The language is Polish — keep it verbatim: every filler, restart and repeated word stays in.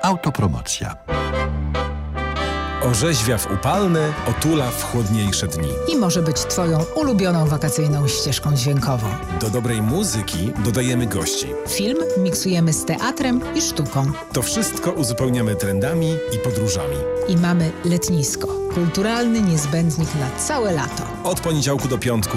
Autopromocja. Orzeźwia w upalne, otula w chłodniejsze dni. I może być Twoją ulubioną wakacyjną ścieżką dźwiękową. Do dobrej muzyki dodajemy gości. Film miksujemy z teatrem i sztuką. To wszystko uzupełniamy trendami i podróżami. I mamy letnisko. Kulturalny niezbędnik na całe lato. Od poniedziałku do piątku